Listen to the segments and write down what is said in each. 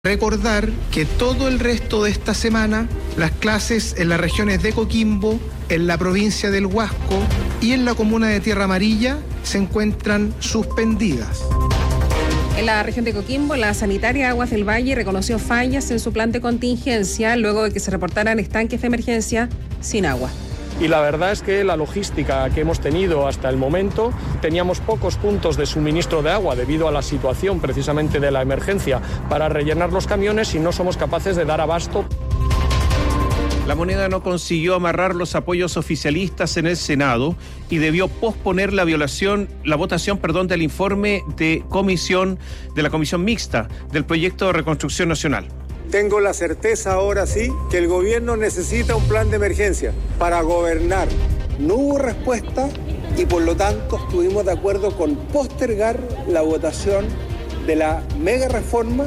Recordar que todo el resto de esta semana las clases en las regiones de Coquimbo, en la provincia del Huasco y en la comuna de Tierra Amarilla se encuentran suspendidas. En la región de Coquimbo, la sanitaria Aguas del Valle reconoció fallas en su plan de contingencia luego de que se reportaran estanques de emergencia sin agua. Y la verdad es que la logística que hemos tenido hasta el momento, teníamos pocos puntos de suministro de agua debido a la situación precisamente de la emergencia para rellenar los camiones y no somos capaces de dar abasto. La Moneda no consiguió amarrar los apoyos oficialistas en el Senado y debió posponer la votación del informe de la Comisión Mixta del Proyecto de Reconstrucción Nacional. Tengo la certeza ahora sí que el gobierno necesita un plan de emergencia para gobernar. No hubo respuesta y por lo tanto estuvimos de acuerdo con postergar la votación de la mega reforma.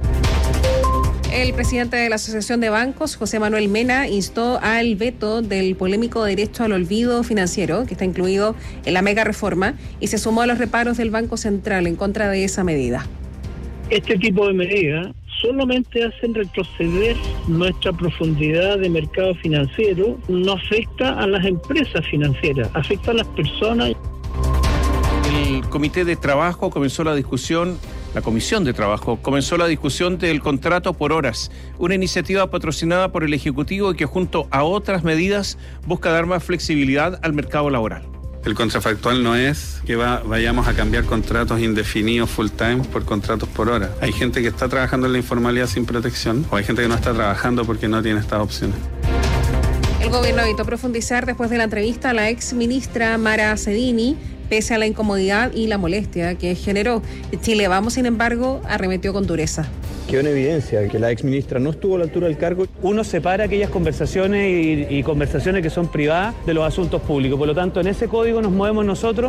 El presidente de la Asociación de Bancos, José Manuel Mena, instó al veto del polémico derecho al olvido financiero, que está incluido en la mega reforma, y se sumó a los reparos del Banco Central en contra de esa medida. Este tipo de medidas solamente hacen retroceder nuestra profundidad de mercado financiero, no afecta a las empresas financieras, afecta a las personas. El Comité de Trabajo comenzó la discusión, la Comisión de Trabajo comenzó la discusión del contrato por horas, una iniciativa patrocinada por el Ejecutivo y que junto a otras medidas busca dar más flexibilidad al mercado laboral. El contrafactual no es que vayamos a cambiar contratos indefinidos full time por contratos por hora. Hay gente que está trabajando en la informalidad sin protección o hay gente que no está trabajando porque no tiene estas opciones. El gobierno evitó profundizar después de la entrevista a la ex ministra Mara Cedini, pese a la incomodidad y la molestia que generó. Chile Vamos, sin embargo, arremetió con dureza. Quedó en evidencia que la exministra no estuvo a la altura del cargo. Uno separa aquellas conversaciones y conversaciones que son privadas de los asuntos públicos. Por lo tanto, en ese código nos movemos nosotros.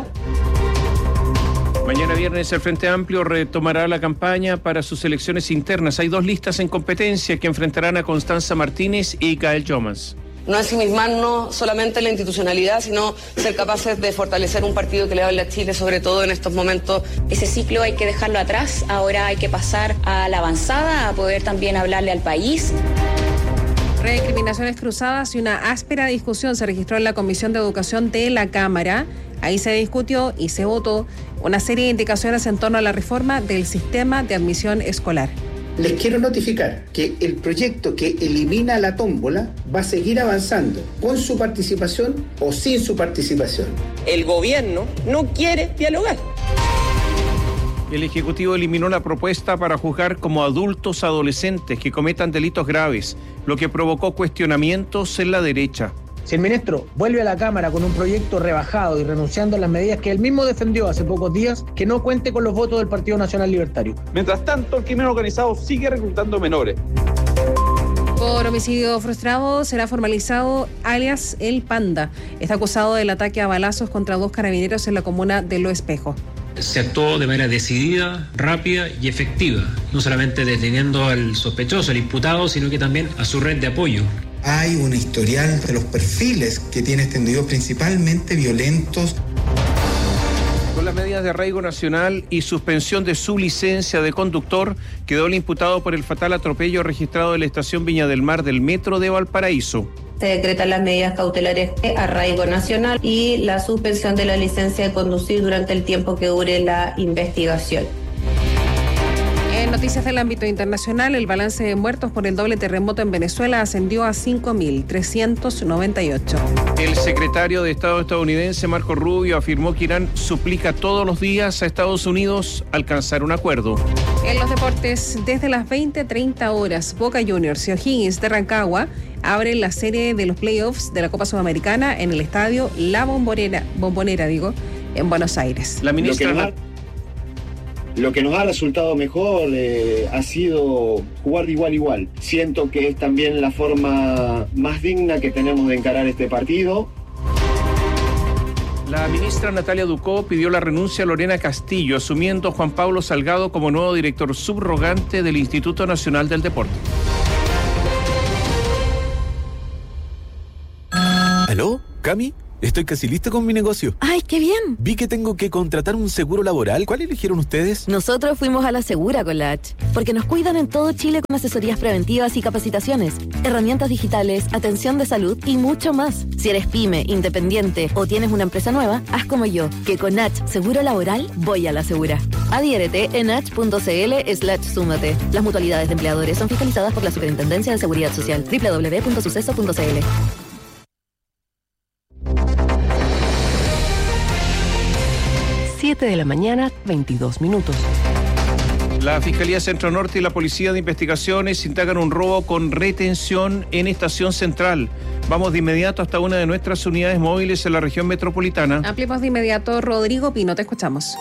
Mañana viernes el Frente Amplio retomará la campaña para sus elecciones internas. Hay dos listas en competencia que enfrentarán a Constanza Martínez y Gael Jomans. No ensimismarnos solamente en la institucionalidad, sino ser capaces de fortalecer un partido que le hable a Chile, sobre todo en estos momentos. Ese ciclo hay que dejarlo atrás, ahora hay que pasar a la avanzada, a poder también hablarle al país. Recriminaciones cruzadas y una áspera discusión se registró en la Comisión de Educación de la Cámara. Ahí se discutió y se votó una serie de indicaciones en torno a la reforma del sistema de admisión escolar. Les quiero notificar que el proyecto que elimina la tómbola va a seguir avanzando, con su participación o sin su participación. El gobierno no quiere dialogar. El Ejecutivo eliminó la propuesta para juzgar como adultos adolescentes que cometan delitos graves, lo que provocó cuestionamientos en la derecha. Si el ministro vuelve a la Cámara con un proyecto rebajado y renunciando a las medidas que él mismo defendió hace pocos días, que no cuente con los votos del Partido Nacional Libertario. Mientras tanto, el crimen organizado sigue reclutando menores. Por homicidio frustrado será formalizado alias El Panda. Está acusado del ataque a balazos contra 2 carabineros en la comuna de Lo Espejo. Se actuó de manera decidida, rápida y efectiva, no solamente deteniendo al sospechoso, al imputado, sino que también a su red de apoyo. Hay un historial de los perfiles que tiene este individuo, principalmente violentos. Con las medidas de arraigo nacional y suspensión de su licencia de conductor, quedó el imputado por el fatal atropello registrado en la estación Viña del Mar del Metro de Valparaíso. Se decretan las medidas cautelares de arraigo nacional y la suspensión de la licencia de conducir durante el tiempo que dure la investigación. En noticias del ámbito internacional, el balance de muertos por el doble terremoto en Venezuela ascendió a 5.398. El secretario de Estado estadounidense, Marco Rubio, afirmó que Irán suplica todos los días a Estados Unidos alcanzar un acuerdo. En los deportes, desde las 20:30 horas, Boca Juniors y O'Higgins de Rancagua abren la serie de los playoffs de la Copa Sudamericana en el estadio La Bombonera, en Buenos Aires. La ministra... Lo que nos ha resultado mejor ha sido jugar de igual a igual. Siento que es también la forma más digna que tenemos de encarar este partido. La ministra Natalia Ducó pidió la renuncia a Lorena Castillo, asumiendo a Juan Pablo Salgado como nuevo director subrogante del Instituto Nacional del Deporte. ¿Aló? ¿Cami? estoy casi listo con mi negocio. ¡Ay, qué bien! Vi que tengo que contratar un seguro laboral. ¿Cuál eligieron ustedes? Nosotros fuimos a La Segura con la H, porque nos cuidan en todo Chile con asesorías preventivas y capacitaciones, herramientas digitales, atención de salud y mucho más. Si eres pyme, independiente o tienes una empresa nueva, haz como yo, que con H Seguro Laboral voy a La Segura. Adhiérete en h.cl/súmate. Las mutualidades de empleadores son fiscalizadas por la Superintendencia de Seguridad Social. www.suceso.cl. De la mañana, 22 minutos. La Fiscalía Centro Norte y la Policía de Investigaciones indagan un robo con retención en Estación Central. Vamos de inmediato hasta una de nuestras unidades móviles en la región metropolitana. Ampliamos de inmediato. Rodrigo Pino, te escuchamos.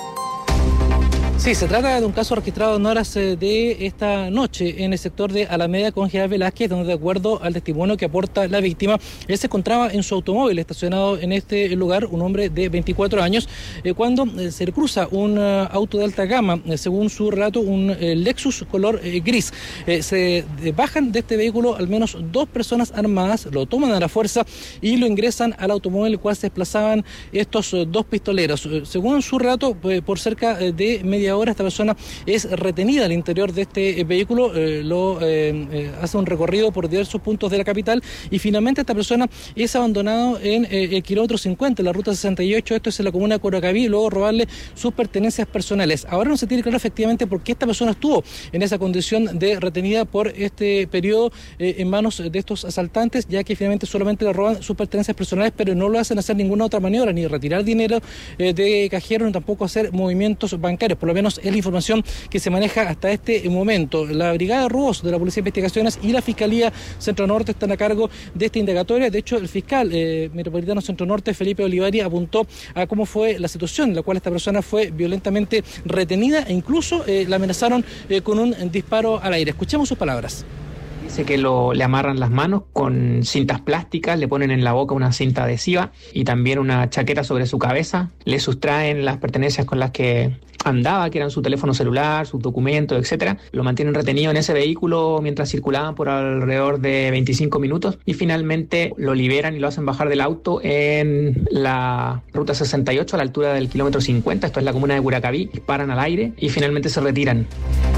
Sí, se trata de un caso registrado en horas de esta noche en el sector de Alameda con General Velázquez, donde de acuerdo al testimonio que aporta la víctima, él se encontraba en su automóvil estacionado en este lugar, un hombre de 24 años, cuando se le cruza un auto de alta gama, según su relato, un Lexus color gris. Se bajan de este vehículo al menos 2 personas armadas, lo toman a la fuerza y lo ingresan al automóvil, el cual se desplazaban estos 2 pistoleros. Según su relato, por cerca de media hora esta persona es retenida al interior de este vehículo, hace un recorrido por diversos puntos de la capital y finalmente esta persona es abandonado en el kilómetro 50, la ruta 68, esto es en la comuna de Curacaví, y luego robarle sus pertenencias personales. Ahora no se tiene claro efectivamente por qué esta persona estuvo en esa condición de retenida por este periodo en manos de estos asaltantes, ya que finalmente solamente le roban sus pertenencias personales, pero no lo hacen hacer ninguna otra maniobra, ni retirar dinero de cajero, ni tampoco hacer movimientos bancarios. Por lo menos es la información que se maneja hasta este momento. La Brigada de Robos de la Policía de Investigaciones y la Fiscalía Centro Norte están a cargo de esta indagatoria. De hecho, el fiscal metropolitano Centro Norte, Felipe Olivari, apuntó a cómo fue la situación en la cual esta persona fue violentamente retenida e incluso la amenazaron con un disparo al aire. Escuchemos sus palabras. Dice que le amarran las manos con cintas plásticas, le ponen en la boca una cinta adhesiva y también una chaqueta sobre su cabeza. Le sustraen las pertenencias con las que andaba, que eran su teléfono celular, sus documentos, etcétera. Lo mantienen retenido en ese vehículo mientras circulaban por alrededor de 25 minutos y finalmente lo liberan y lo hacen bajar del auto en la ruta 68 a la altura del kilómetro 50, esto es la comuna de Curacaví, disparan al aire y finalmente se retiran.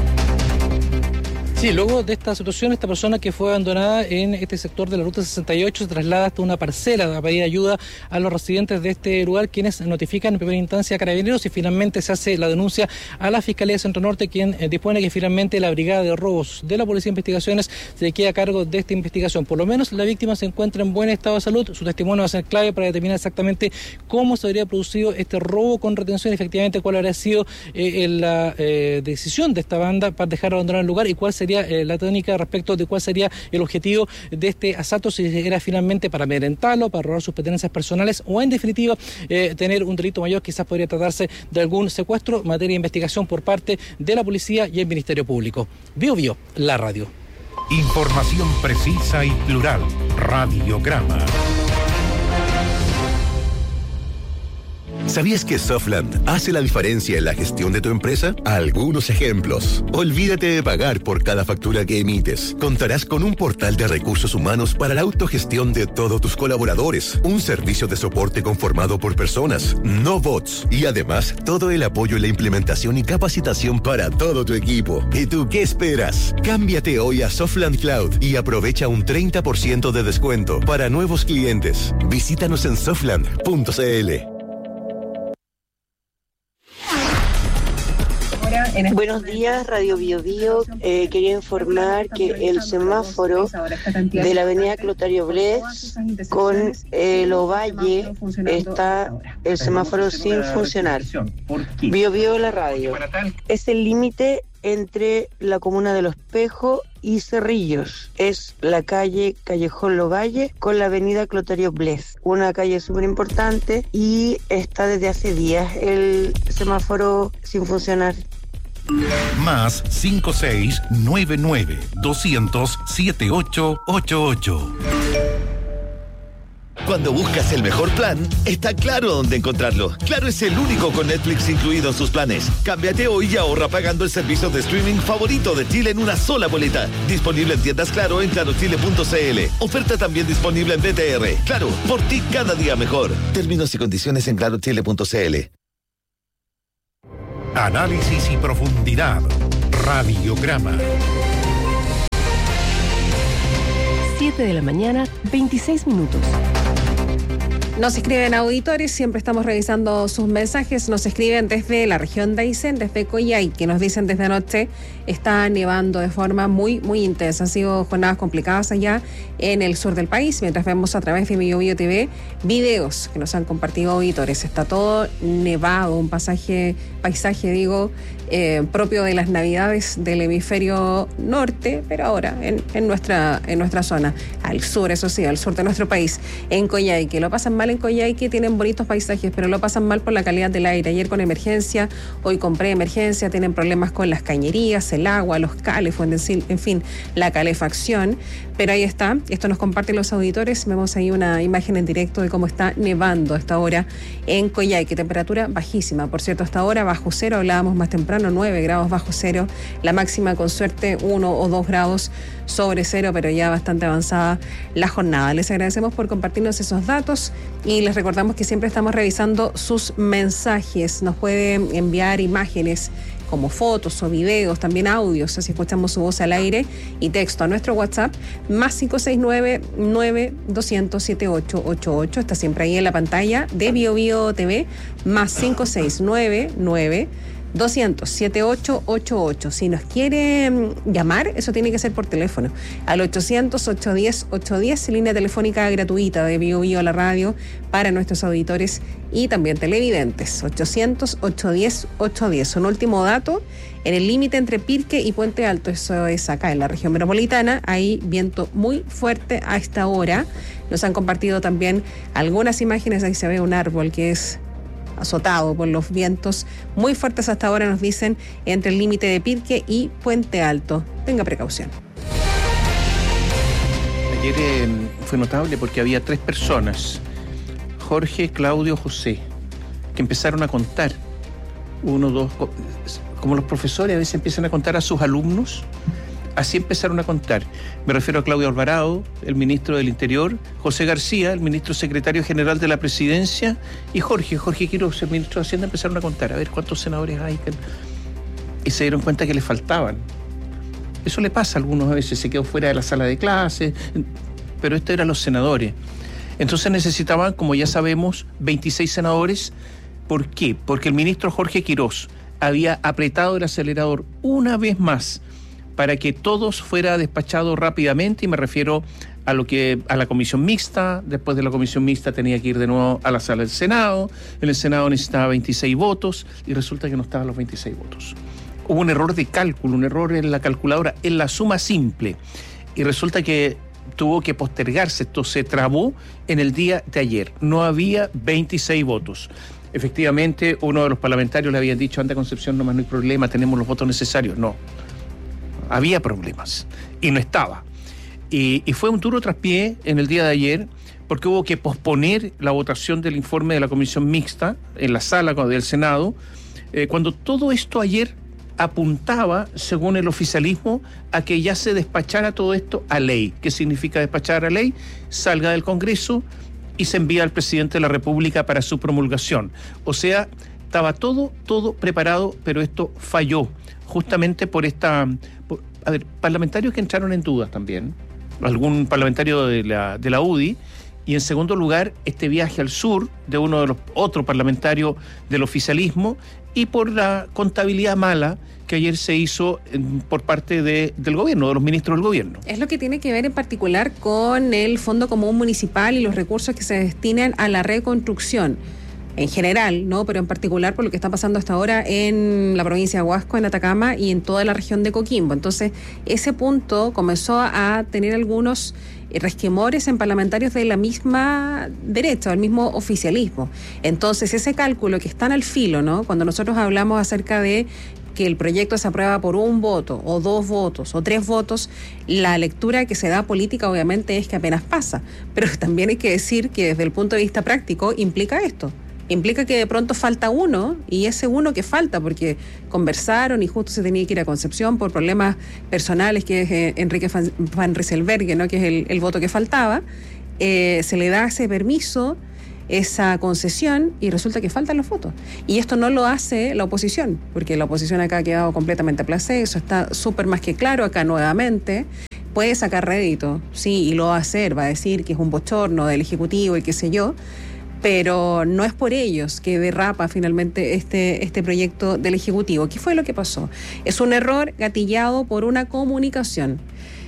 Sí, luego de esta situación, esta persona que fue abandonada en este sector de la Ruta 68 se traslada hasta una parcela a pedir ayuda a los residentes de este lugar, quienes notifican en primera instancia a Carabineros y finalmente se hace la denuncia a la Fiscalía de Centro Norte, quien dispone que finalmente la Brigada de Robos de la Policía de Investigaciones se quede a cargo de esta investigación. Por lo menos la víctima se encuentra en buen estado de salud, su testimonio va a ser clave para determinar exactamente cómo se habría producido este robo con retención y efectivamente cuál habría sido la decisión de esta banda para dejar abandonar el lugar y cuál sería la técnica respecto de cuál sería el objetivo de este asalto, si era finalmente para amedrentarlo, para robar sus pertenencias personales o en definitiva tener un delito mayor, quizás podría tratarse de algún secuestro, materia de investigación por parte de la policía y el Ministerio Público. Bio, la radio. Información precisa y plural. Radiograma. ¿Sabías que Softland hace la diferencia en la gestión de tu empresa? Algunos ejemplos. Olvídate de pagar por cada factura que emites. Contarás con un portal de recursos humanos para la autogestión de todos tus colaboradores. Un servicio de soporte conformado por personas, no bots. Y además, todo el apoyo en la implementación y capacitación para todo tu equipo. ¿Y tú qué esperas? Cámbiate hoy a Softland Cloud y aprovecha un 30% de descuento para nuevos clientes. Visítanos en softland.cl. Buenos días, Radio Bio Bio. Quería informar que el semáforo de la avenida Clotario Blés con el Ovalle está el semáforo sin funcionar. Bio Bio, la radio. Es el límite entre la comuna de Los Espejos y Cerrillos. Es la calle Callejón Lovalle con la avenida Clotario Blés, una calle súper importante y está desde hace días el semáforo sin funcionar. Más 5699 200 7888. Cuando buscas el mejor plan, está Claro dónde encontrarlo. Claro es el único con Netflix incluido en sus planes. Cámbiate hoy y ahorra pagando el servicio de streaming favorito de Chile en una sola boleta. Disponible en tiendas Claro en clarochile.cl. Oferta también disponible en BTR. Claro, por ti cada día mejor. Términos y condiciones en clarochile.cl. Análisis y profundidad. Radiograma. 7 de la mañana, 26 minutos. Nos escriben auditores, siempre estamos revisando sus mensajes. Nos escriben desde la región de Aysén, desde Coyhaique, que nos dicen desde anoche está nevando de forma muy, muy intensa. Han sido jornadas complicadas allá en el sur del país, mientras vemos a través de BioBio TV videos que nos han compartido auditores. Está todo nevado, un paisaje propio de las navidades del hemisferio norte, pero ahora en nuestra zona, al sur, eso sí, al sur de nuestro país, en Coyhaique. Lo pasan mal en Coyhaique, tienen bonitos paisajes, pero lo pasan mal por la calidad del aire. Ayer con emergencia, hoy con preemergencia, tienen problemas con las cañerías, el agua, los calefos, en fin, la calefacción. Pero ahí está, esto nos comparten los auditores. Vemos ahí una imagen en directo de cómo está nevando a esta hora en Coyhaique. Temperatura bajísima, por cierto, hasta ahora bajo cero, hablábamos más temprano, 9 grados bajo cero, la máxima con suerte 1 o 2 grados sobre cero, pero ya bastante avanzada la jornada. Les agradecemos por compartirnos esos datos y les recordamos que siempre estamos revisando sus mensajes. Nos pueden enviar imágenes como fotos o videos, también audios, así escuchamos su voz al aire, y texto a nuestro WhatsApp, más 569-9200-7888, está siempre ahí en la pantalla de BioBio TV, más 569-200-7888. Si nos quiere llamar, eso tiene que ser por teléfono, al 800-810-810, línea telefónica gratuita de BioBio a la radio para nuestros auditores y también televidentes. 800-810-810. Un último dato, en el límite entre Pirque y Puente Alto, eso es acá en la región metropolitana, hay viento muy fuerte a esta hora. Nos han compartido también algunas imágenes, ahí se ve un árbol que es azotado por los vientos muy fuertes hasta ahora, nos dicen, entre el límite de Pirque y Puente Alto. Tenga precaución. Ayer fue notable porque había 3 personas, Jorge, Claudio, José, que empezaron a contar. 1, 2, como los profesores a veces empiezan a contar a sus alumnos, así empezaron a contar. Me refiero a Claudio Alvarado, el ministro del Interior, José García, el ministro secretario general de la Presidencia, y Jorge Quiroz, el ministro de Hacienda, empezaron a contar, a ver cuántos senadores hay. Y se dieron cuenta que les faltaban. Eso le pasa a algunos, a veces se quedó fuera de la sala de clases, pero estos eran los senadores. Entonces necesitaban, como ya sabemos, 26 senadores. ¿Por qué? Porque el ministro Jorge Quiroz había apretado el acelerador una vez más para que todos fuera despachado rápidamente, y me refiero a la comisión mixta. Después de la comisión mixta tenía que ir de nuevo a la sala del Senado. En el Senado necesitaba 26 votos y resulta que no estaban los 26 votos. Hubo un error de cálculo, un error en la calculadora, en la suma simple, y resulta que tuvo que postergarse. Esto se trabó en el día de ayer. No había 26 votos. Efectivamente, uno de los parlamentarios le había dicho: anda, Concepción, nomás no hay problema, tenemos los votos necesarios. No, había problemas y no estaba. Y fue un duro traspié en el día de ayer, porque hubo que posponer la votación del informe de la comisión mixta en la sala del Senado, cuando todo esto ayer apuntaba, según el oficialismo, a que ya se despachara todo esto a ley. ¿Qué significa despachar a ley? Salga del Congreso y se envía al presidente de la República para su promulgación. O sea, estaba todo preparado, pero esto falló, justamente por parlamentarios que entraron en dudas también, algún parlamentario de la UDI, y en segundo lugar, este viaje al sur de uno de los otros parlamentarios del oficialismo, y por la contabilidad mala que ayer se hizo por parte del gobierno, de los ministros del gobierno. Es lo que tiene que ver en particular con el Fondo Común Municipal y los recursos que se destinan a la reconstrucción en general, ¿no? Pero en particular por lo que está pasando hasta ahora en la provincia de Huasco, en Atacama y en toda la región de Coquimbo. Entonces, ese punto comenzó a tener algunos resquemores en parlamentarios de la misma derecha, del mismo oficialismo. Entonces, ese cálculo que están al filo, ¿no? Cuando nosotros hablamos acerca de que el proyecto se aprueba por un voto, o 2 votos, o 3 votos, la lectura que se da política obviamente es que apenas pasa. Pero también hay que decir que desde el punto de vista práctico implica esto. Implica que de pronto falta uno, y ese uno que falta, porque conversaron y justo se tenía que ir a Concepción por problemas personales, que es Enrique Van Rysselberghe, ¿no? Que es el voto que faltaba, se le da ese permiso, esa concesión, y resulta que faltan los votos. Y esto no lo hace la oposición, porque la oposición acá ha quedado completamente a placé, eso está súper más que claro acá nuevamente. Puede sacar rédito, sí, y lo va a hacer, va a decir que es un bochorno del Ejecutivo y qué sé yo, pero no es por ellos que derrapa finalmente este proyecto del Ejecutivo. ¿Qué fue lo que pasó? Es un error gatillado por una comunicación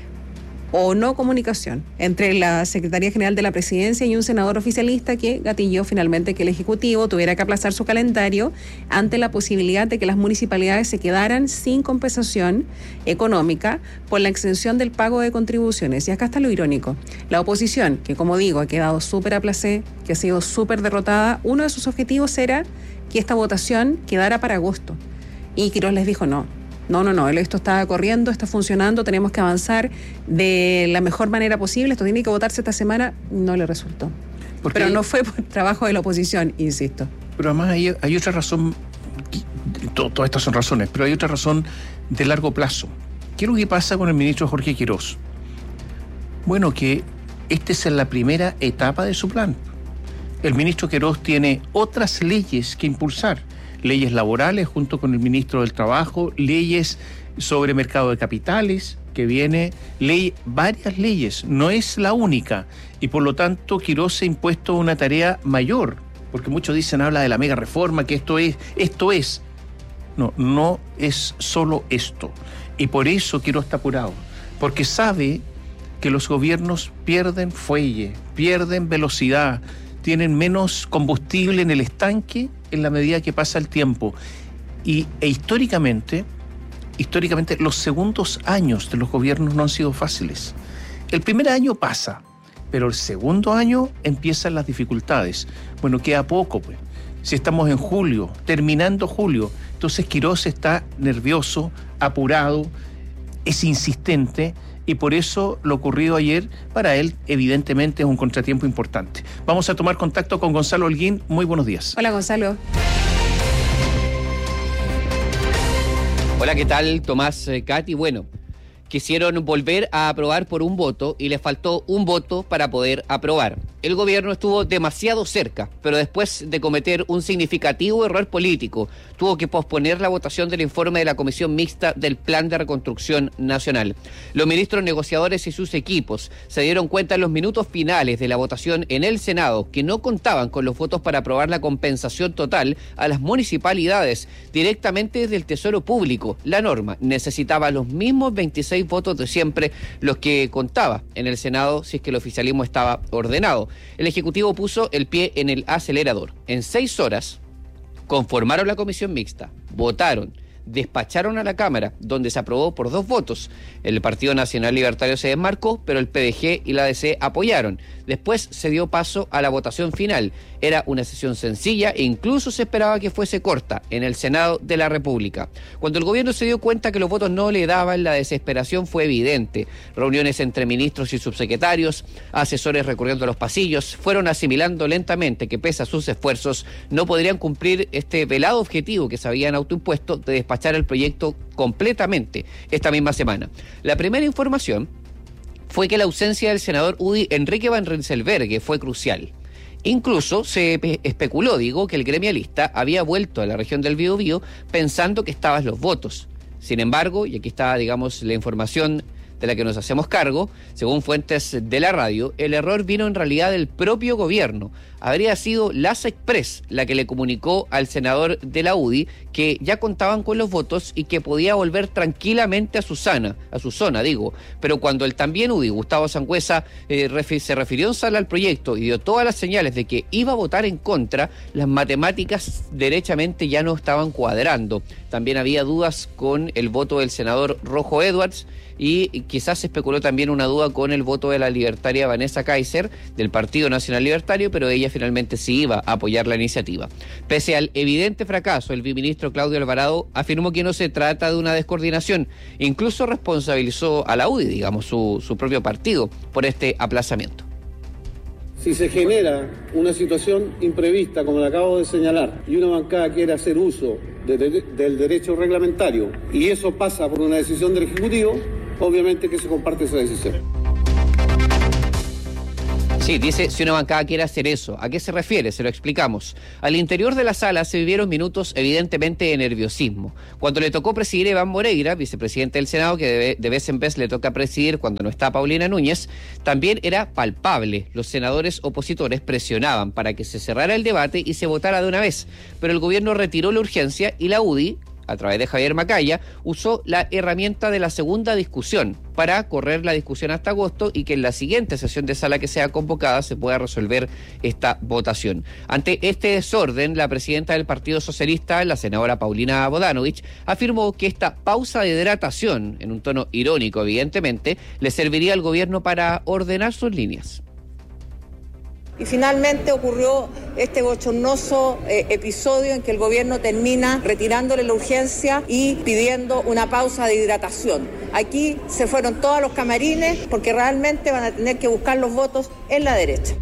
o no comunicación entre la Secretaría General de la Presidencia y un senador oficialista que gatilló finalmente que el Ejecutivo tuviera que aplazar su calendario ante la posibilidad de que las municipalidades se quedaran sin compensación económica por la exención del pago de contribuciones. Y acá está lo irónico. La oposición, que como digo ha quedado súper a placé, que ha sido súper derrotada, uno de sus objetivos era que esta votación quedara para agosto. Y Quirós les dijo no, esto está corriendo, está funcionando, tenemos que avanzar de la mejor manera posible, esto tiene que votarse esta semana. No le resultó. Pero no fue por trabajo de la oposición, insisto. Pero además hay otra razón, todas estas son razones, pero hay otra razón de largo plazo. ¿Qué es lo que pasa con el ministro Jorge Quirós? Bueno, que esta es la primera etapa de su plan. El ministro Quirós tiene otras leyes que impulsar. Leyes laborales junto con el ministro del Trabajo, leyes sobre mercado de capitales, que viene, varias leyes, no es la única, y por lo tanto Quirós se ha impuesto una tarea mayor, porque muchos dicen, habla de la mega reforma, que esto es. No es solo esto, y por eso Quirós está apurado, porque sabe que los gobiernos pierden fuelle, pierden velocidad, tienen menos combustible en el estanque en la medida que pasa el tiempo. E históricamente, los segundos años de los gobiernos no han sido fáciles. El primer año pasa, pero el segundo año empiezan las dificultades. Bueno, queda poco, pues. Si estamos en julio, terminando julio, entonces Quirós está nervioso, apurado, es insistente, y por eso lo ocurrido ayer, para él, evidentemente, es un contratiempo importante. Vamos a tomar contacto con Gonzalo Holguín. Muy buenos días. Hola, Gonzalo. Hola, ¿qué tal, Tomás, Katy? Bueno, quisieron volver a aprobar por un voto y les faltó un voto para poder aprobar. El gobierno estuvo demasiado cerca, pero después de cometer un significativo error político, tuvo que posponer la votación del informe de la Comisión Mixta del Plan de Reconstrucción Nacional. Los ministros negociadores y sus equipos se dieron cuenta en los minutos finales de la votación en el Senado que no contaban con los votos para aprobar la compensación total a las municipalidades directamente desde el Tesoro Público. La norma necesitaba los mismos 26 votos de siempre, los que contaba en el Senado si es que el oficialismo estaba ordenado. El Ejecutivo puso el pie en el acelerador. En 6 horas conformaron la comisión mixta, votaron, despacharon a la Cámara, donde se aprobó por 2 votos. El Partido Nacional Libertario se desmarcó, pero el PDG y la ADC apoyaron. Después se dio paso a la votación final. Era una sesión sencilla e incluso se esperaba que fuese corta en el Senado de la República. Cuando el gobierno se dio cuenta que los votos no le daban, la desesperación fue evidente. Reuniones entre ministros y subsecretarios, asesores recorriendo los pasillos, fueron asimilando lentamente que pese a sus esfuerzos no podrían cumplir este velado objetivo que se habían autoimpuesto de despachar el proyecto completamente esta misma semana. La primera información fue que la ausencia del senador UDI Enrique Van Rysselberghe fue crucial. Incluso se especuló, que el gremialista había vuelto a la región del Biobío pensando que estaban los votos. Sin embargo, y aquí está, la información de la que nos hacemos cargo, según fuentes de la radio, el error vino en realidad del propio gobierno. Habría sido Laza Express la que le comunicó al senador de la UDI que ya contaban con los votos y que podía volver tranquilamente a su zona, pero cuando el también UDI, Gustavo Sangüesa, se refirió en sala al proyecto y dio todas las señales de que iba a votar en contra, las matemáticas derechamente ya no estaban cuadrando. También había dudas con el voto del senador Rojo Edwards, y quizás se especuló también una duda con el voto de la libertaria Vanessa Kaiser del Partido Nacional Libertario, pero ella finalmente sí iba a apoyar la iniciativa. Pese al evidente fracaso, el viceministro Claudio Alvarado afirmó que no se trata de una descoordinación. Incluso responsabilizó a la UDI, digamos, su propio partido, por este aplazamiento. Si se genera una situación imprevista, como la acabo de señalar, y una bancada quiere hacer uso del derecho reglamentario, y eso pasa por una decisión del Ejecutivo, obviamente que se comparte esa decisión. Sí, dice, si una bancada quiere hacer eso. ¿A qué se refiere? Se lo explicamos. Al interior de la sala se vivieron minutos evidentemente de nerviosismo. Cuando le tocó presidir a Iván Moreira, vicepresidente del Senado, que de vez en vez le toca presidir cuando no está Paulina Núñez, también era palpable. Los senadores opositores presionaban para que se cerrara el debate y se votara de una vez. Pero el gobierno retiró la urgencia y la UDI, a través de Javier Macaya, usó la herramienta de la segunda discusión para correr la discusión hasta agosto y que en la siguiente sesión de sala que sea convocada se pueda resolver esta votación. Ante este desorden, la presidenta del Partido Socialista, la senadora Paulina Bodanovich, afirmó que esta pausa de hidratación, en un tono irónico evidentemente, le serviría al gobierno para ordenar sus líneas. Y finalmente ocurrió este bochornoso episodio en que el gobierno termina retirándole la urgencia y pidiendo una pausa de hidratación. Aquí se fueron todos los camarines porque realmente van a tener que buscar los votos en la derecha.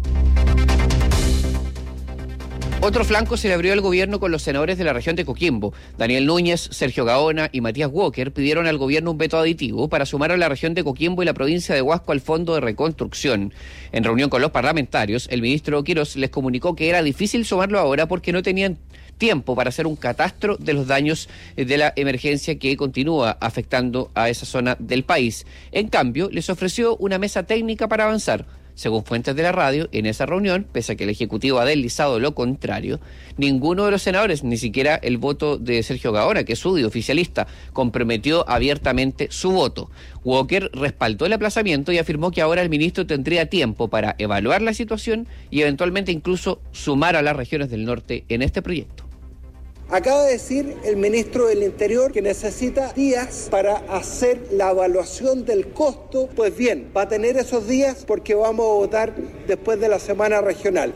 Otro flanco se le abrió al gobierno con los senadores de la región de Coquimbo. Daniel Núñez, Sergio Gaona y Matías Walker pidieron al gobierno un veto aditivo para sumar a la región de Coquimbo y la provincia de Huasco al Fondo de Reconstrucción. En reunión con los parlamentarios, el ministro Quirós les comunicó que era difícil sumarlo ahora porque no tenían tiempo para hacer un catastro de los daños de la emergencia que continúa afectando a esa zona del país. En cambio, les ofreció una mesa técnica para avanzar. Según fuentes de la radio, en esa reunión, pese a que el Ejecutivo ha deslizado lo contrario, ninguno de los senadores, ni siquiera el voto de Sergio Gaona, que es UDI oficialista, comprometió abiertamente su voto. Walker respaldó el aplazamiento y afirmó que ahora el ministro tendría tiempo para evaluar la situación y eventualmente incluso sumar a las regiones del norte en este proyecto. Acaba de decir el ministro del Interior que necesita días para hacer la evaluación del costo. Pues bien, va a tener esos días porque vamos a votar después de la semana regional.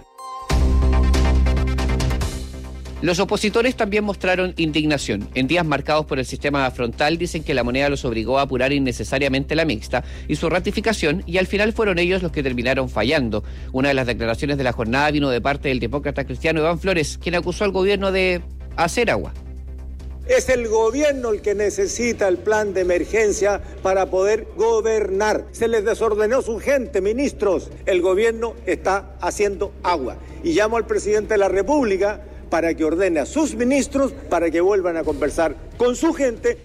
Los opositores también mostraron indignación. En días marcados por el sistema frontal dicen que la moneda los obligó a apurar innecesariamente la mixta y su ratificación, y al final fueron ellos los que terminaron fallando. Una de las declaraciones de la jornada vino de parte del demócrata cristiano Iván Flores, quien acusó al gobierno de hacer agua. Es el gobierno el que necesita el plan de emergencia para poder gobernar. Se les desordenó su gente, ministros. El gobierno está haciendo agua. Y llamo al presidente de la República para que ordene a sus ministros para que vuelvan a conversar con su gente.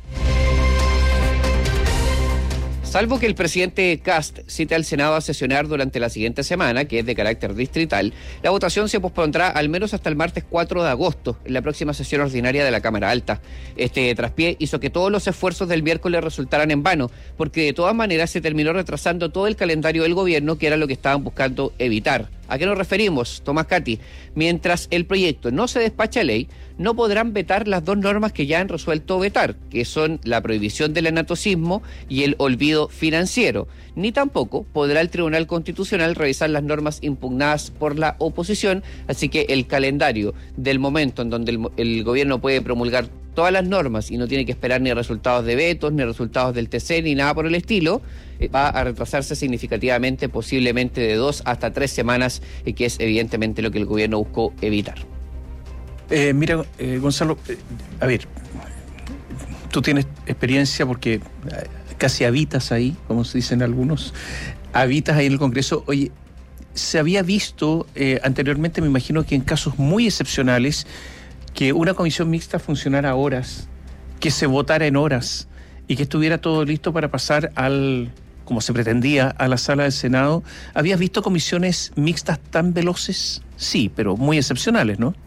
Salvo que el presidente Kast cite al Senado a sesionar durante la siguiente semana, que es de carácter distrital, la votación se pospondrá al menos hasta el martes 4 de agosto, en la próxima sesión ordinaria de la Cámara Alta. Este traspié hizo que todos los esfuerzos del miércoles resultaran en vano, porque de todas maneras se terminó retrasando todo el calendario del gobierno, que era lo que estaban buscando evitar. ¿A qué nos referimos, Tomás Cati? Mientras el proyecto no se despacha a ley, no podrán vetar las dos normas que ya han resuelto vetar, que son la prohibición del anatocismo y el olvido financiero. Ni tampoco podrá el Tribunal Constitucional revisar las normas impugnadas por la oposición, así que el calendario del momento en donde el gobierno puede promulgar todas las normas y no tiene que esperar ni resultados de vetos, ni resultados del TC, ni nada por el estilo, va a retrasarse significativamente, posiblemente de 2 hasta 3 semanas, que es evidentemente lo que el gobierno buscó evitar. Mira, Gonzalo, a ver, tú tienes experiencia porque casi habitas ahí, como se dicen algunos, habitas ahí en el Congreso. Oye, se había visto anteriormente, me imagino que en casos muy excepcionales, que una comisión mixta funcionara horas, que se votara en horas y que estuviera todo listo para pasar como se pretendía, a la sala del Senado. ¿Habías visto comisiones mixtas tan veloces? Sí, pero muy excepcionales, ¿no?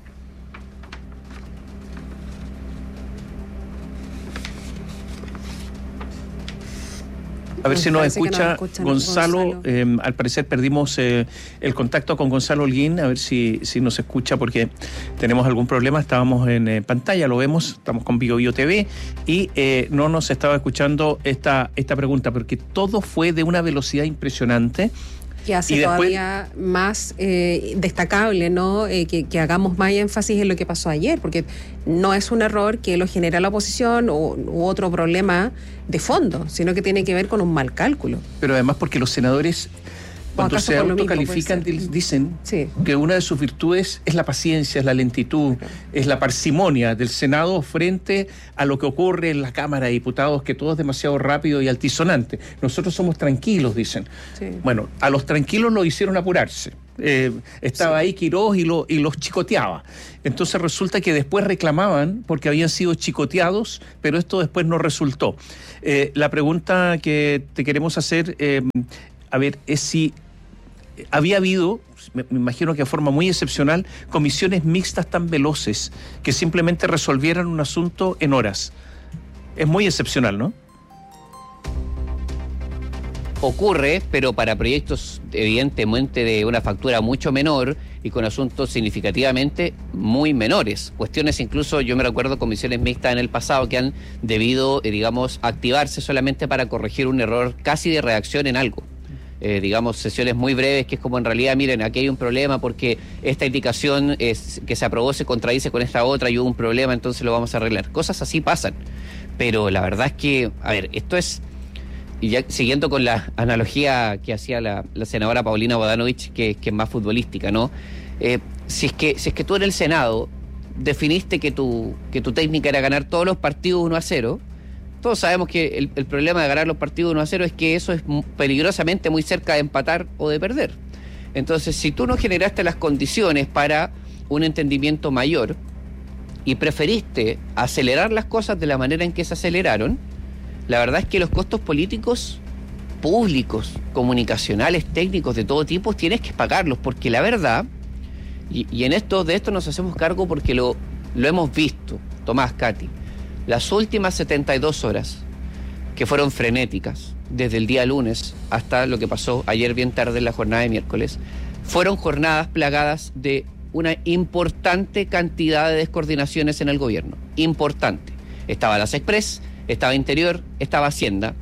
A ver si nos escucha Gonzalo. Al parecer perdimos el contacto con Gonzalo Holguín. A ver si nos escucha, porque tenemos algún problema. Estábamos en pantalla, lo vemos, estamos con Bio Bio TV y no nos estaba escuchando esta pregunta, porque todo fue de una velocidad impresionante. Que hace todavía más destacable, ¿no? Que hagamos más énfasis en lo que pasó ayer, porque no es un error que lo genera la oposición u otro problema de fondo, sino que tiene que ver con un mal cálculo. Pero además porque los senadores, cuando se autocalifican, dicen que una de sus virtudes es la paciencia, es la lentitud, es la parsimonia del Senado frente a lo que ocurre en la Cámara de Diputados, que todo es demasiado rápido y altisonante. Nosotros somos tranquilos, dicen. Sí. Bueno, a los tranquilos lo hicieron apurarse. Estaba ahí Quirós y los chicoteaba. Entonces resulta que después reclamaban porque habían sido chicoteados, pero esto después no resultó. La pregunta que te queremos hacer, es si había habido, me imagino que de forma muy excepcional, comisiones mixtas tan veloces que simplemente resolvieran un asunto en horas. Es muy excepcional, ¿no? Ocurre, pero para proyectos evidentemente de una factura mucho menor y con asuntos significativamente muy menores. Cuestiones incluso, yo me recuerdo comisiones mixtas en el pasado que han debido, activarse solamente para corregir un error casi de redacción en algo. Sesiones muy breves, que es como en realidad, miren, aquí hay un problema porque esta indicación que se aprobó se contradice con esta otra y hubo un problema, entonces lo vamos a arreglar. Cosas así pasan. Pero la verdad es que, esto es... Y ya siguiendo con la analogía que hacía la senadora Paulina Bodanovich, que es más futbolística, ¿no? Si es que tú en el Senado definiste que tu técnica era ganar todos los partidos 1-0, todos sabemos que el problema de ganar los partidos 1-0 es que eso es peligrosamente muy cerca de empatar o de perder. Entonces, si tú no generaste las condiciones para un entendimiento mayor y preferiste acelerar las cosas de la manera en que se aceleraron, la verdad es que los costos políticos, públicos, comunicacionales, técnicos, de todo tipo, tienes que pagarlos, porque la verdad, y de esto nos hacemos cargo porque lo hemos visto, Tomás, Katy, las últimas 72 horas, que fueron frenéticas, desde el día lunes hasta lo que pasó ayer bien tarde en la jornada de miércoles, fueron jornadas plagadas de una importante cantidad de descoordinaciones en el gobierno. Importante. Estaba las Express, estaba Interior, estaba Hacienda,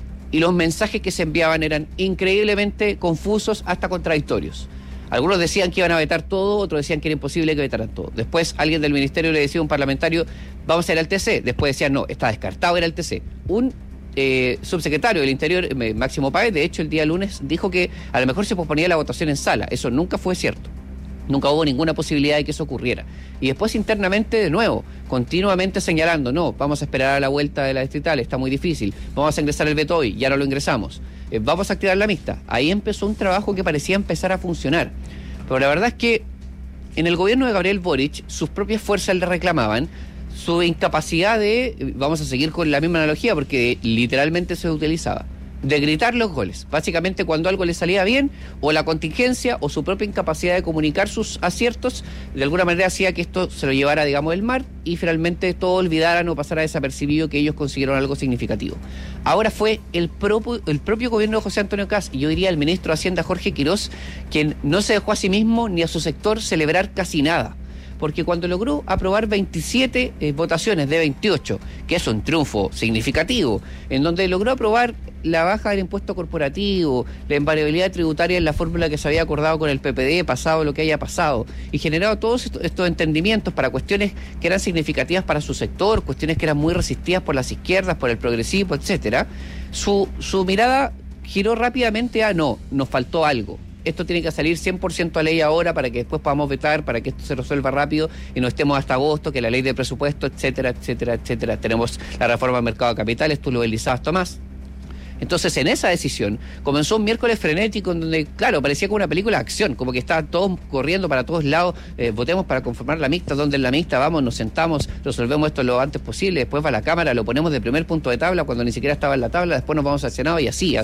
y los mensajes que se enviaban eran increíblemente confusos, hasta contradictorios. Algunos decían que iban a vetar todo, otros decían que era imposible que vetaran todo. Después alguien del ministerio le decía a un parlamentario, vamos a ir al TC. Después decían, no, está descartado ir al TC. Un subsecretario del Interior, Máximo Páez, de hecho el día lunes dijo que a lo mejor se posponía la votación en sala. Eso nunca fue cierto. Nunca hubo ninguna posibilidad de que eso ocurriera. Y después internamente, de nuevo, continuamente señalando, no, vamos a esperar a la vuelta de la distrital, está muy difícil, vamos a ingresar el veto hoy, ya no lo ingresamos, vamos a activar la mixta. Ahí empezó un trabajo que parecía empezar a funcionar. Pero la verdad es que en el gobierno de Gabriel Boric, sus propias fuerzas le reclamaban su incapacidad de, vamos a seguir con la misma analogía porque literalmente se utilizaba, de gritar los goles. Básicamente cuando algo le salía bien, o la contingencia o su propia incapacidad de comunicar sus aciertos, de alguna manera hacía que esto se lo llevara, el mar, y finalmente todo olvidaran o pasara desapercibido que ellos consiguieron algo significativo. Ahora fue el propio gobierno de José Antonio Kast, y yo diría el ministro de Hacienda Jorge Quirós, quien no se dejó a sí mismo ni a su sector celebrar casi nada. Porque cuando logró aprobar 27 votaciones de 28, que es un triunfo significativo, en donde logró aprobar la baja del impuesto corporativo, la invariabilidad tributaria en la fórmula que se había acordado con el PPD, pasado lo que haya pasado, y generado todos estos entendimientos para cuestiones que eran significativas para su sector, cuestiones que eran muy resistidas por las izquierdas, por el progresismo, etcétera, su mirada giró rápidamente a no, nos faltó algo. Esto tiene que salir 100% a ley ahora para que después podamos vetar, para que esto se resuelva rápido y no estemos hasta agosto, que la ley de presupuesto, etcétera, etcétera, etcétera. Tenemos la reforma del mercado de capitales, tú lo deslizabas, Tomás. Entonces, en esa decisión comenzó un miércoles frenético en donde, claro, parecía como una película de acción, como que estaban todos corriendo para todos lados, votemos para conformar la mixta, donde en la mixta vamos, nos sentamos, resolvemos esto lo antes posible, después va a la Cámara, lo ponemos de primer punto de tabla cuando ni siquiera estaba en la tabla, después nos vamos al Senado y así.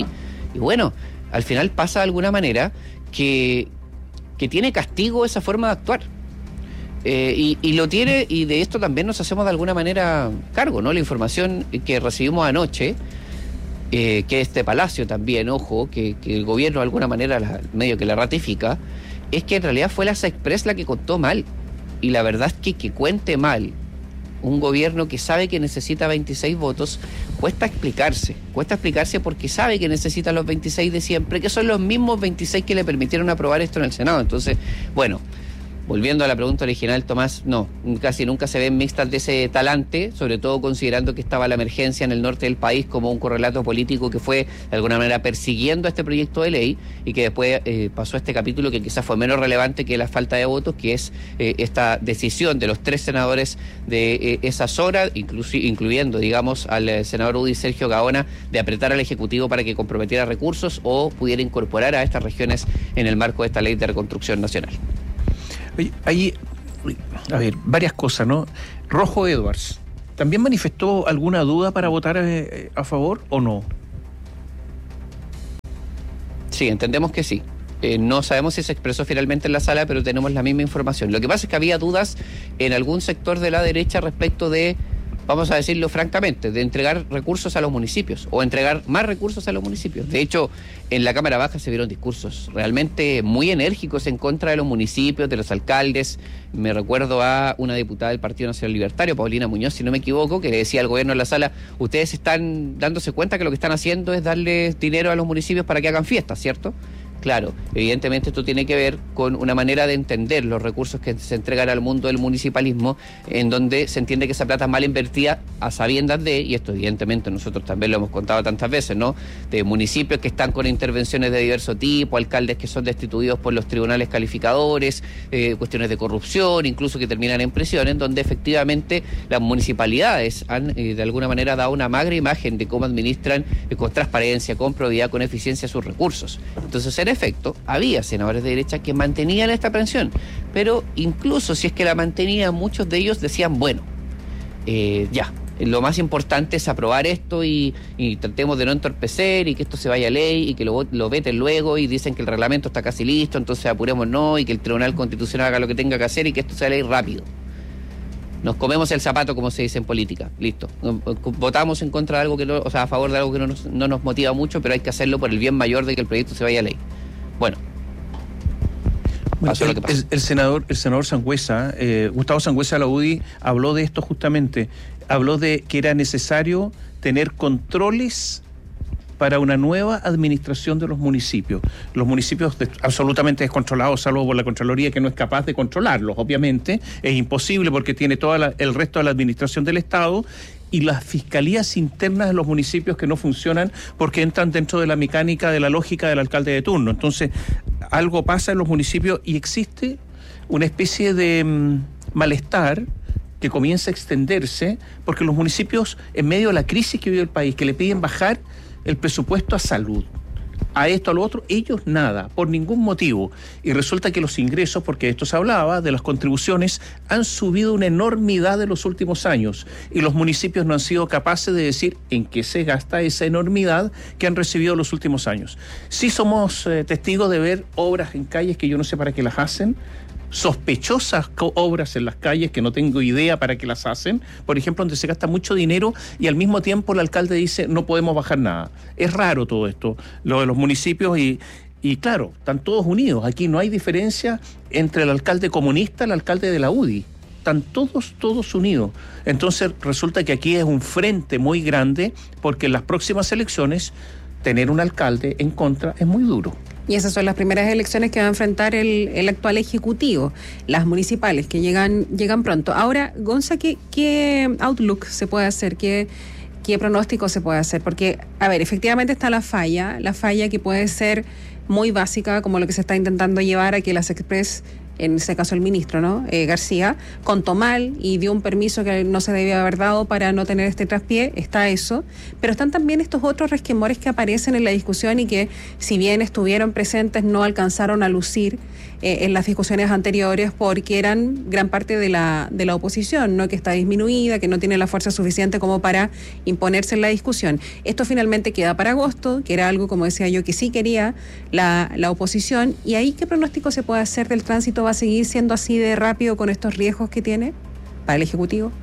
Y bueno, al final pasa de alguna manera que tiene castigo esa forma de actuar. Y lo tiene, y de esto también nos hacemos de alguna manera cargo, ¿no? La información que recibimos anoche, que este Palacio también, ojo, que el gobierno de alguna manera medio que la ratifica, es que en realidad fue la Express la que contó mal. Y la verdad es que cuente mal un gobierno que sabe que necesita 26 votos, cuesta explicarse porque sabe que necesita los 26 de siempre, que son los mismos 26 que le permitieron aprobar esto en el Senado. Entonces, bueno, volviendo a la pregunta original, Tomás, no, casi nunca se ven mixtas de ese talante, sobre todo considerando que estaba la emergencia en el norte del país como un correlato político que fue de alguna manera persiguiendo este proyecto de ley y que después pasó a este capítulo que quizás fue menos relevante que la falta de votos, que es esta decisión de los 3 senadores de esas horas, incluyendo, digamos, al senador UDI Sergio Gaona, de apretar al Ejecutivo para que comprometiera recursos o pudiera incorporar a estas regiones en el marco de esta ley de reconstrucción nacional. Oye, hay, a ver, varias cosas, ¿no? Rojo Edwards, ¿también manifestó alguna duda para votar a favor o no? Sí, entendemos que sí. No sabemos si se expresó finalmente en la sala, pero tenemos la misma información. Lo que pasa es que había dudas en algún sector de la derecha respecto de, vamos a decirlo francamente, de entregar recursos a los municipios o entregar más recursos a los municipios. De hecho, en la Cámara Baja se vieron discursos realmente muy enérgicos en contra de los municipios, de los alcaldes. Me recuerdo a una diputada del Partido Nacional Libertario, Paulina Muñoz, si no me equivoco, que le decía al gobierno en la sala: ustedes están dándose cuenta que lo que están haciendo es darles dinero a los municipios para que hagan fiestas, ¿cierto? Claro, evidentemente esto tiene que ver con una manera de entender los recursos que se entregan al mundo del municipalismo, en donde se entiende que esa plata es mal invertida a sabiendas de, y esto evidentemente nosotros también lo hemos contado tantas veces, ¿no?, de municipios que están con intervenciones de diverso tipo, alcaldes que son destituidos por los tribunales calificadores, cuestiones de corrupción, incluso que terminan en prisión, en donde efectivamente las municipalidades han de alguna manera dado una magra imagen de cómo administran con transparencia, con probidad, con eficiencia sus recursos. Entonces, en efecto, había senadores de derecha que mantenían esta pensión, pero incluso si es que la mantenían, muchos de ellos decían, bueno, lo más importante es aprobar esto y tratemos de no entorpecer y que esto se vaya a ley y que lo veten luego, y dicen que el reglamento está casi listo, entonces apurémonos y que el Tribunal Constitucional haga lo que tenga que hacer y que esto sea ley rápido. Nos comemos el zapato, como se dice en política, listo. Votamos en contra de algo que no, o sea, a favor de algo que no nos motiva mucho, pero hay que hacerlo por el bien mayor de que el proyecto se vaya a ley. Bueno, pasó lo que pasó. El senador Sangüesa, Gustavo Sangüesa de la UDI, habló de esto justamente. Habló de que era necesario tener controles para una nueva administración de los municipios. Los municipios absolutamente descontrolados, salvo por la Contraloría, que no es capaz de controlarlos, obviamente. Es imposible porque tiene todo el resto de la administración del Estado, y las fiscalías internas de los municipios que no funcionan porque entran dentro de la mecánica, de la lógica del alcalde de turno. Entonces, algo pasa en los municipios y existe una especie de malestar que comienza a extenderse, porque los municipios, en medio de la crisis que vive el país, que le piden bajar el presupuesto a salud, a esto, a lo otro, ellos nada, por ningún motivo. Y resulta que los ingresos, porque de esto se hablaba, de las contribuciones, han subido una enormidad de los últimos años, y los municipios no han sido capaces de decir en qué se gasta esa enormidad que han recibido los últimos años. Sí somos testigos de ver obras en calles que yo no sé para qué las hacen, sospechosas obras en las calles que no tengo idea para qué las hacen, por ejemplo, donde se gasta mucho dinero y al mismo tiempo el alcalde dice no podemos bajar nada. Es raro todo esto, lo de los municipios, y claro, están todos unidos. Aquí no hay diferencia entre el alcalde comunista y el alcalde de la UDI. Están todos unidos. Entonces resulta que aquí es un frente muy grande, porque en las próximas elecciones tener un alcalde en contra es muy duro. Y esas son las primeras elecciones que va a enfrentar el actual Ejecutivo, las municipales, que llegan pronto. Ahora, Gonza, ¿qué outlook se puede hacer? ¿Qué pronóstico se puede hacer? Porque, a ver, efectivamente está la falla que puede ser muy básica, como lo que se está intentando llevar a que las Express, en ese caso el ministro, ¿no?, García, contó mal y dio un permiso que no se debía haber dado para no tener este traspié. Está eso, pero están también estos otros resquemores que aparecen en la discusión y que, si bien estuvieron presentes, no alcanzaron a lucir en las discusiones anteriores porque eran gran parte de la oposición, ¿no?, que está disminuida, que no tiene la fuerza suficiente como para imponerse en la discusión. Esto finalmente queda para agosto, que era algo, como decía yo, que sí quería la oposición. ¿Y ahí qué pronóstico se puede hacer del tránsito? ¿Va a seguir siendo así de rápido con estos riesgos que tiene para el Ejecutivo?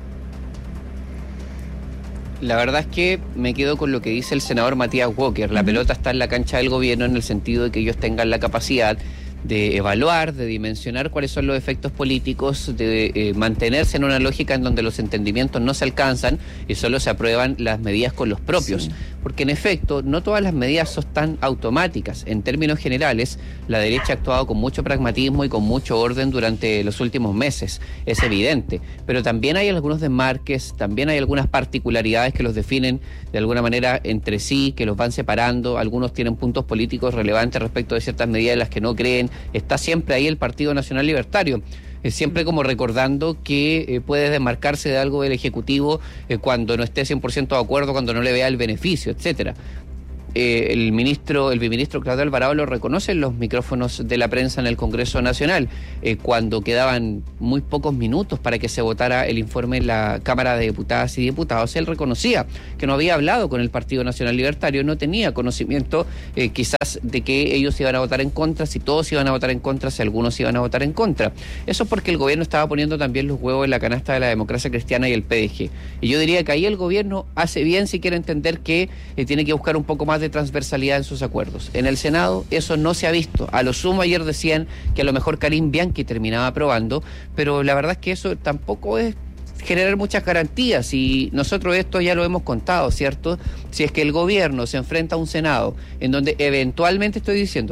La verdad es que me quedo con lo que dice el senador Matías Walker. La pelota está en la cancha del gobierno, en el sentido de que ellos tengan la capacidad evaluar, de dimensionar cuáles son los efectos políticos, de mantenerse en una lógica en donde los entendimientos no se alcanzan y solo se aprueban las medidas con los propios. Sí. Porque en efecto, no todas las medidas son tan automáticas. En términos generales, la derecha ha actuado con mucho pragmatismo y con mucho orden durante los últimos meses, es evidente. Pero también hay algunos desmarques, también hay algunas particularidades que los definen de alguna manera entre sí, que los van separando. Algunos tienen puntos políticos relevantes respecto de ciertas medidas en las que no creen. Está siempre ahí el Partido Nacional Libertario, siempre como recordando que puede desmarcarse de algo del Ejecutivo cuando no esté 100% de acuerdo, cuando no le vea el beneficio, etcétera. El viceministro Claudio Alvarado lo reconoce en los micrófonos de la prensa en el Congreso Nacional, cuando quedaban muy pocos minutos para que se votara el informe en la Cámara de Diputadas y Diputados. Él reconocía que no había hablado con el Partido Nacional Libertario, no tenía conocimiento quizás de que ellos iban a votar en contra, si todos iban a votar en contra, si algunos iban a votar en contra. Eso porque el gobierno estaba poniendo también los huevos en la canasta de la Democracia Cristiana y el PDG. Y yo diría que ahí el gobierno hace bien si quiere entender que tiene que buscar un poco más de transversalidad en sus acuerdos. En el Senado eso no se ha visto. A lo sumo ayer decían que a lo mejor Karim Bianchi terminaba aprobando, pero la verdad es que eso tampoco es generar muchas garantías, y nosotros esto ya lo hemos contado, ¿cierto? Si es que el gobierno se enfrenta a un Senado en donde eventualmente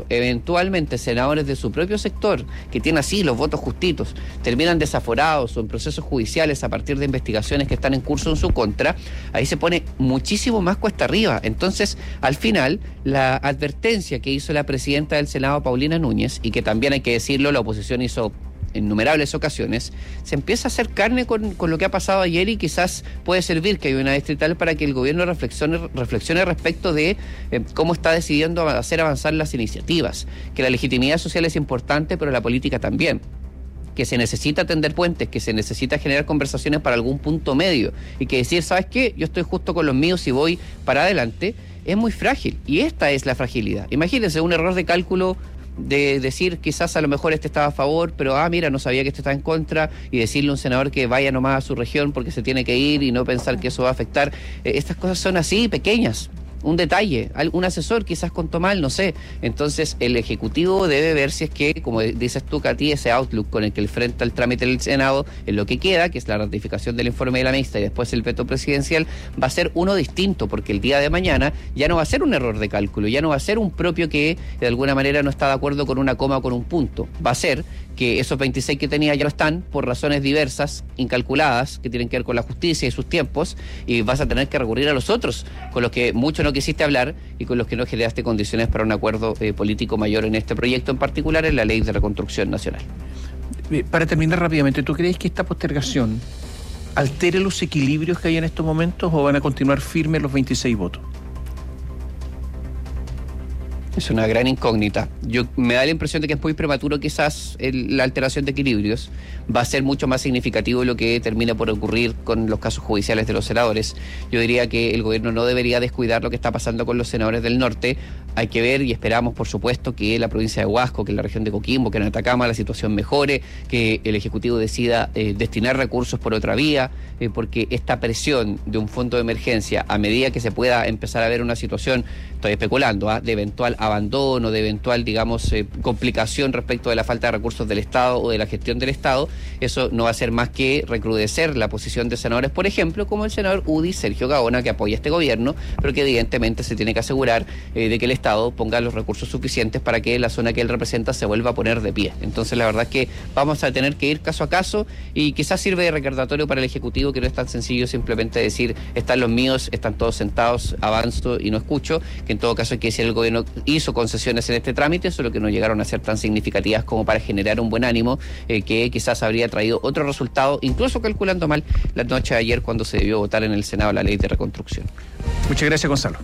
senadores de su propio sector, que tienen así los votos justitos, terminan desaforados o en procesos judiciales a partir de investigaciones que están en curso en su contra, ahí se pone muchísimo más cuesta arriba. Entonces, al final, la advertencia que hizo la presidenta del Senado, Paulina Núñez, y que también hay que decirlo, la oposición hizo en innumerables ocasiones, se empieza a hacer carne con lo que ha pasado ayer, y quizás puede servir que haya una distrital para que el gobierno reflexione respecto de cómo está decidiendo hacer avanzar las iniciativas, que la legitimidad social es importante, pero la política también, que se necesita tender puentes, que se necesita generar conversaciones para algún punto medio, y que decir, ¿sabes qué? Yo estoy justo con los míos y voy para adelante, es muy frágil, y esta es la fragilidad. Imagínense un error de cálculo de decir quizás a lo mejor este estaba a favor, pero mira, no sabía que este está en contra, y decirle a un senador que vaya nomás a su región porque se tiene que ir y no pensar que eso va a afectar. Estas cosas son así, pequeñas. Un detalle, un asesor quizás contó mal, no sé. Entonces el Ejecutivo debe ver si es que, como dices tú, Katy, ese outlook con el que enfrenta el trámite del Senado en lo que queda, que es la ratificación del informe de la mixta y después el veto presidencial, va a ser uno distinto, porque el día de mañana ya no va a ser un error de cálculo, ya no va a ser un propio que de alguna manera no está de acuerdo con una coma o con un punto. Va a ser que esos 26 que tenía ya no están por razones diversas, incalculadas, que tienen que ver con la justicia y sus tiempos, y vas a tener que recurrir a los otros, con los que mucho no quisiste hablar y con los que no generaste condiciones para un acuerdo político mayor en este proyecto, en particular en la Ley de Reconstrucción Nacional. Para terminar rápidamente, ¿tú crees que esta postergación altere los equilibrios que hay en estos momentos, o van a continuar firmes los 26 votos? Es una gran incógnita. Me da la impresión de que es muy prematuro quizás la alteración de equilibrios. Va a ser mucho más significativo lo que termina por ocurrir con los casos judiciales de los senadores. Yo diría que el gobierno no debería descuidar lo que está pasando con los senadores del norte. Hay que ver, y esperamos por supuesto, que la provincia de Huasco, que en la región de Coquimbo, que en Atacama la situación mejore, que el Ejecutivo decida destinar recursos por otra vía, porque esta presión de un fondo de emergencia, a medida que se pueda empezar a ver una situación, estoy especulando, de eventual abandono, de eventual, digamos, complicación respecto de la falta de recursos del Estado o de la gestión del Estado, eso no va a ser más que recrudecer la posición de senadores, por ejemplo, como el senador UDI, Sergio Gaona, que apoya este gobierno, pero que evidentemente se tiene que asegurar de que el Estado ponga los recursos suficientes para que la zona que él representa se vuelva a poner de pie. Entonces la verdad es que vamos a tener que ir caso a caso, y quizás sirve de recordatorio para el Ejecutivo que no es tan sencillo simplemente decir, están los míos, están todos sentados, avanzo y no escucho, que en todo caso hay que decir, el gobierno hizo concesiones en este trámite, solo que no llegaron a ser tan significativas como para generar un buen ánimo, que quizás habría traído otro resultado, incluso calculando mal la noche de ayer cuando se debió votar en el Senado la Ley de Reconstrucción. Muchas gracias, Gonzalo.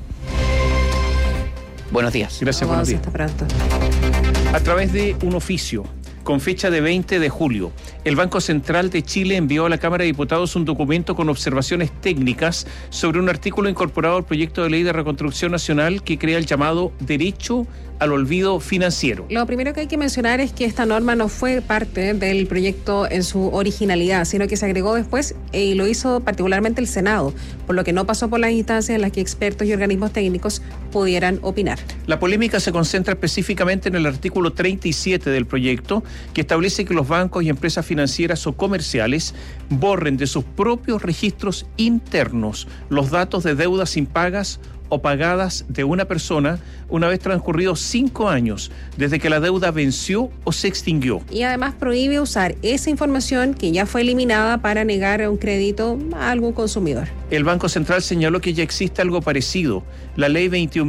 Buenos días. Gracias, buenos días. Hasta pronto. A través de un oficio, con fecha de 20 de julio. El Banco Central de Chile envió a la Cámara de Diputados un documento con observaciones técnicas sobre un artículo incorporado al proyecto de ley de reconstrucción nacional que crea el llamado derecho al olvido financiero. Lo primero que hay que mencionar es que esta norma no fue parte del proyecto en su originalidad, sino que se agregó después y lo hizo particularmente el Senado, por lo que no pasó por las instancias en las que expertos y organismos técnicos pudieran opinar. La polémica se concentra específicamente en el artículo 37 del proyecto, que establece que los bancos y empresas financieras o comerciales borren de sus propios registros internos los datos de deudas impagas o pagadas de una persona una vez transcurridos 5 años desde que la deuda venció o se extinguió. Y además prohíbe usar esa información que ya fue eliminada para negar un crédito a algún consumidor. El Banco Central señaló que ya existe algo parecido, la Ley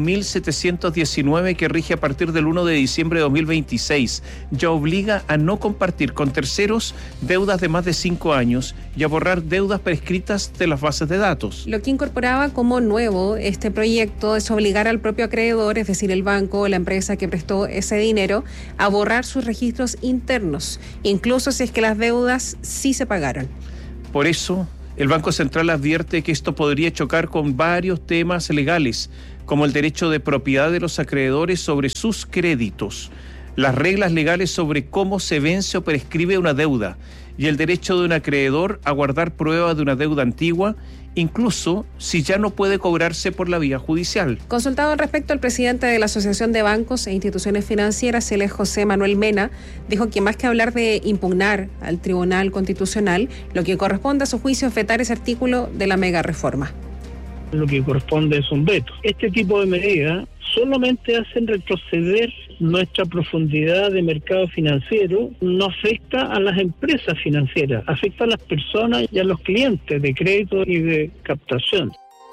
21.719, que rige a partir del 1 de diciembre de 2026, ya obliga a no compartir con terceros deudas de más de 5 años y a borrar deudas prescritas de las bases de datos. Lo que incorporaba como nuevo este proyecto es obligar al propio acreedor, es decir, el banco o la empresa que prestó ese dinero, a borrar sus registros internos, incluso si es que las deudas sí se pagaron. Por eso, el Banco Central advierte que esto podría chocar con varios temas legales, como el derecho de propiedad de los acreedores sobre sus créditos, las reglas legales sobre cómo se vence o prescribe una deuda y el derecho de un acreedor a guardar pruebas de una deuda antigua, incluso si ya no puede cobrarse por la vía judicial. Consultado al respecto, el presidente de la Asociación de Bancos e Instituciones Financieras, él es José Manuel Mena, dijo que más que hablar de impugnar al Tribunal Constitucional, lo que corresponde a su juicio es vetar ese artículo de la mega reforma. Lo que corresponde es un veto. Este tipo de medidas solamente hacen retroceder nuestra profundidad de mercado financiero, no afecta a las empresas financieras, afecta a las personas y a los clientes de crédito y de captación.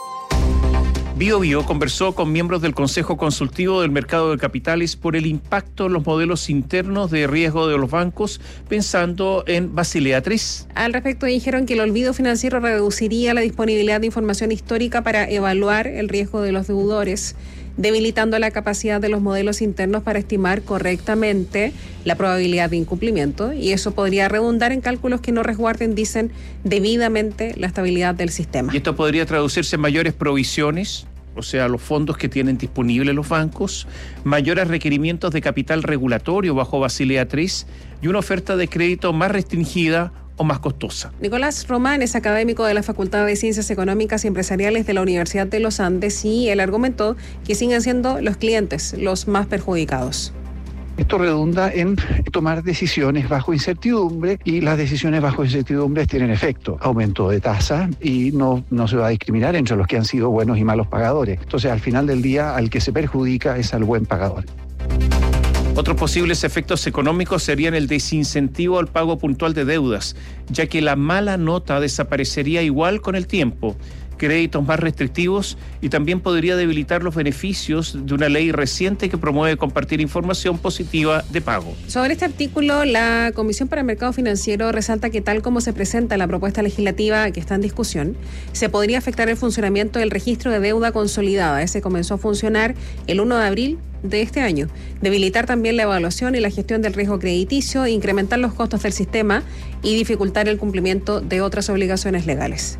BioBio conversó con miembros del Consejo Consultivo del Mercado de Capitales por el impacto en los modelos internos de riesgo de los bancos, pensando en Basilea III. Al respecto dijeron que el olvido financiero reduciría la disponibilidad de información histórica para evaluar el riesgo de los deudores, debilitando la capacidad de los modelos internos para estimar correctamente la probabilidad de incumplimiento, y eso podría redundar en cálculos que no resguarden, dicen, debidamente la estabilidad del sistema. Y esto podría traducirse en mayores provisiones, o sea, los fondos que tienen disponibles los bancos, mayores requerimientos de capital regulatorio bajo Basilea III y una oferta de crédito más restringida o más costosa. Nicolás Román es académico de la Facultad de Ciencias Económicas y Empresariales de la Universidad de los Andes y él argumentó que siguen siendo los clientes los más perjudicados. Esto redunda en tomar decisiones bajo incertidumbre y las decisiones bajo incertidumbre tienen efecto, aumento de tasa y no se va a discriminar entre los que han sido buenos y malos pagadores. Entonces, al final del día, al que se perjudica es al buen pagador. Otros posibles efectos económicos serían el desincentivo al pago puntual de deudas, ya que la mala nota desaparecería igual con el tiempo, créditos más restrictivos y también podría debilitar los beneficios de una ley reciente que promueve compartir información positiva de pago. Sobre este artículo, la Comisión para el Mercado Financiero resalta que tal como se presenta la propuesta legislativa que está en discusión, se podría afectar el funcionamiento del registro de deuda consolidada. Ese comenzó a funcionar el 1 de abril de este año, debilitar también la evaluación y la gestión del riesgo crediticio, incrementar los costos del sistema y dificultar el cumplimiento de otras obligaciones legales.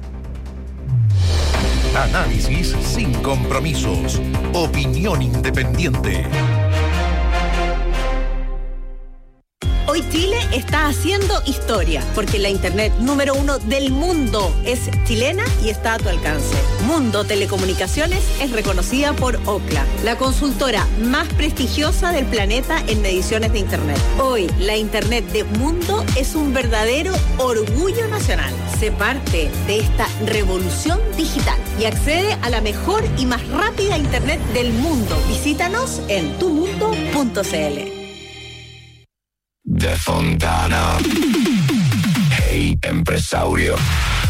Análisis sin compromisos. Opinión independiente. Hoy Chile está haciendo historia, porque la internet número 1 del mundo es chilena y está a tu alcance. Mundo Telecomunicaciones es reconocida por Ookla, la consultora más prestigiosa del planeta en mediciones de internet. Hoy, la internet de Mundo es un verdadero orgullo nacional. Sé parte de esta revolución digital y accede a la mejor y más rápida internet del mundo. Visítanos en tumundo.cl. De Fontana. Hey, empresario.